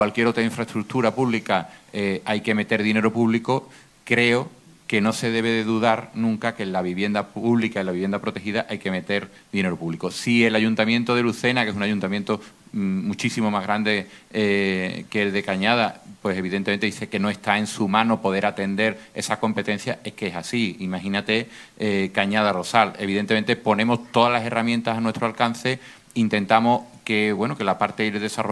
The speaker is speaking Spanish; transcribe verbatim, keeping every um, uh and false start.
cualquier otra infraestructura pública eh, hay que meter dinero público, creo que no se debe de dudar nunca que en la vivienda pública, en la vivienda protegida, hay que meter dinero público. Si el Ayuntamiento de Lucena, que es un ayuntamiento mmm, muchísimo más grande eh, que el de Cañada, pues evidentemente dice que no está en su mano poder atender esa competencia, es que es así. Imagínate eh, Cañada Rosal. Evidentemente ponemos todas las herramientas a nuestro alcance, intentamos que, bueno, que la parte de desarrollo